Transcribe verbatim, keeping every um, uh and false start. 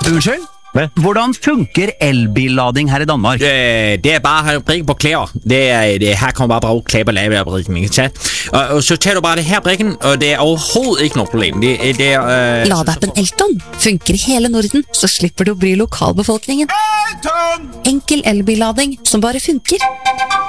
Unnskyld? Hvad? Hvordan funker elbillading her i Danmark? Øh, det er bare at prikke på klæder. Det er, det, her kommer bare på klæber lave brikken, ikke sant? Og, og så tager du bare det her brikken, og det er overhovedet ikke noe problem. Det, det er... Øh, Ladeappen Elton funker i hele Norden, så slipper du å bry lokalbefolkningen. Enkel elbillading som bare funker.